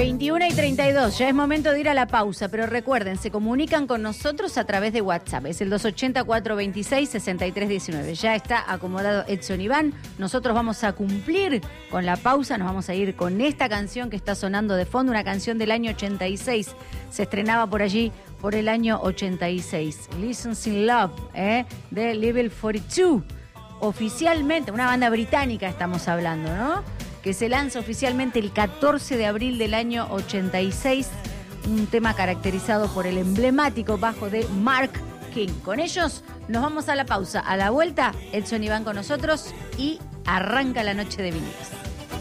21:32, ya es momento de ir a la pausa, pero recuerden, se comunican con nosotros a través de WhatsApp, es el 280-426-6319. Ya está acomodado Edson Iván, nosotros vamos a cumplir con la pausa, nos vamos a ir con esta canción que está sonando de fondo, una canción del año 86, se estrenaba por allí, por el año 86, Listen in Love, de Level 42, oficialmente, una banda británica estamos hablando, ¿no?, que se lanza oficialmente el 14 de abril del año 86, un tema caracterizado por el emblemático bajo de Mark King. Con ellos nos vamos a la pausa. A la vuelta, Edson Iván con nosotros y arranca la noche de vinilos.